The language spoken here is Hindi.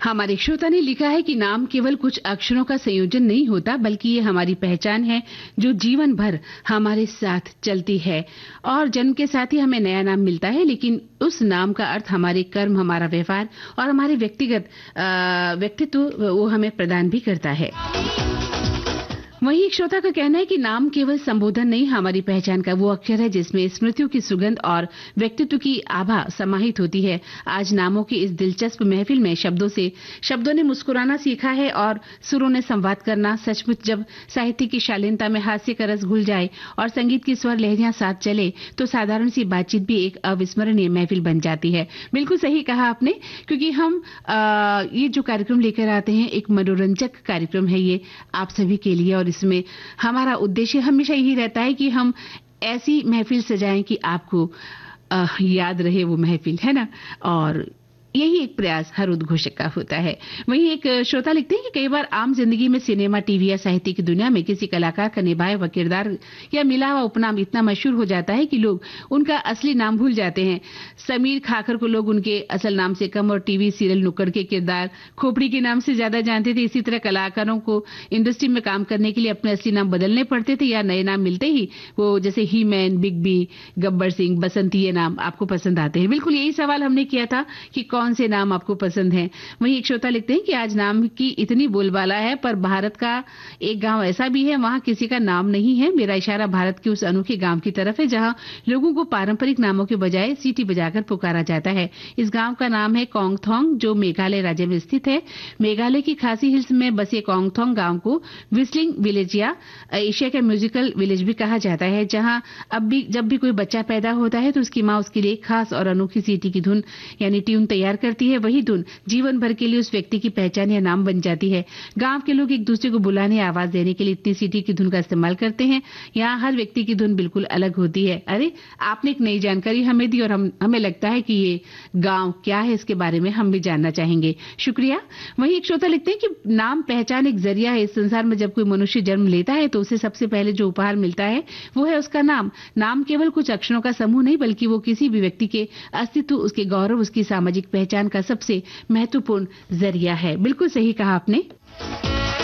हमारे श्रोता ने लिखा है कि नाम केवल कुछ अक्षरों का संयोजन नहीं होता, बल्कि ये हमारी पहचान है जो जीवन भर हमारे साथ चलती है। और जन्म के साथ ही हमें नया नाम मिलता है, लेकिन उस नाम का अर्थ हमारे कर्म, हमारा व्यवहार और हमारे व्यक्तिगत व्यक्तित्व वो हमें प्रदान भी करता है। वहीं एक श्रोता का कहना है कि नाम केवल संबोधन नहीं, हमारी पहचान का वो अक्षर है जिसमें स्मृतियों की सुगंध और व्यक्तित्व की आभा समाहित होती है। आज नामों की इस दिलचस्प महफिल में शब्दों ने मुस्कुराना सीखा है और सुरों ने संवाद करना। सचमुच जब साहित्य की शालीनता में हास्य का रस घुल जाए और संगीत की स्वर लहरियां साथ चले, तो साधारण सी बातचीत भी एक अविस्मरणीय महफिल बन जाती है। बिल्कुल सही कहा आपने, क्योंकि हम ये जो कार्यक्रम लेकर आते हैं एक मनोरंजक कार्यक्रम है ये आप सभी के लिए, और इसमें हमारा उद्देश्य हमेशा यही रहता है कि हम ऐसी महफिल सजाएं कि आपको याद रहे वो महफिल, है ना। और यही एक प्रयास हर उद्घोषक का होता है। वहीं एक श्रोता लिखते हैं कि कई बार आम जिंदगी में सिनेमा, टीवी या साहित्य की दुनिया में किसी कलाकार का निभाया हुआ किरदार या मिला हुआ उपनाम इतना मशहूर हो जाता है कि लोग उनका असली नाम भूल जाते हैं। समीर खाकर को लोग उनके असल नाम से कम और टीवी सीरियल नुक्कड़ के किरदार खोपड़ी के नाम से ज्यादा जानते थे। इसी तरह कलाकारों को इंडस्ट्री में काम करने के लिए अपने असली नाम बदलने पड़ते थे, या नए नाम मिलते ही वो जैसे ही man, big B, Gabbar Singh, बसंती ये नाम आपको पसंद आते हैं। बिल्कुल यही सवाल हमने किया था कि कौन से नाम आपको पसंद हैं। वहीं एक श्रोता लिखते हैं कि आज नाम की इतनी बोलबाला है, पर भारत का एक गांव ऐसा भी है वहां किसी का नाम नहीं है। मेरा इशारा भारत के उस अनोखे गांव की तरफ है जहां लोगों को पारंपरिक नामों के बजाय सीटी बजाकर पुकारा जाता है। इस गांव का नाम है कोंगथोंग, जो मेघालय राज्य में स्थित है। मेघालय की खासी हिल्स में बसे कोंगथोंग गांव को व्हिस्लिंग विलेज या एशिया का म्यूजिकल विलेज भी कहा जाता है, जहां जब भी कोई बच्चा पैदा होता है तो उसकी माँ उसके लिए खास और अनोखी सीटी की धुन यानी ट्यून तैयार करती है। वही धुन जीवन भर के लिए उस व्यक्ति की पहचान या नाम बन जाती है। गांव के लोग एक दूसरे को बुलाने या आवाज देने के लिए इतनी सीटी की धुन का इस्तेमाल करते हैं। यहाँ हर व्यक्ति की धुन बिल्कुल अलग होती है। अरे, आपने एक नई जानकारी हमें दी और हमें लगता है कि ये गांव क्या है इसके बारे में हम भी जानना चाहेंगे। शुक्रिया। वहीं एक श्रोता लिखते हैं कि नाम पहचान एक जरिया है। इस संसार में जब कोई मनुष्य जन्म लेता है तो उसे सबसे पहले जो उपहार मिलता है वो है उसका नाम। नाम केवल कुछ अक्षरों का समूह नहीं, बल्कि वो किसी भी व्यक्ति के अस्तित्व, उसके गौरव, उसकी सामाजिक पहचान का सबसे महत्वपूर्ण जरिया है। बिल्कुल सही कहा आपने।